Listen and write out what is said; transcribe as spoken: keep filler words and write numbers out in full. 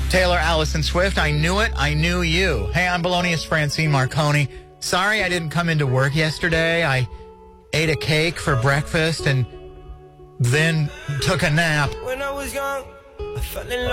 Taylor Allison Swift, I knew it, I knew you. Hey, I'm Balonius Francine Marconi. Sorry I didn't come into work yesterday. I ate a cake for breakfast and then took a nap. When I was young, I fell in love.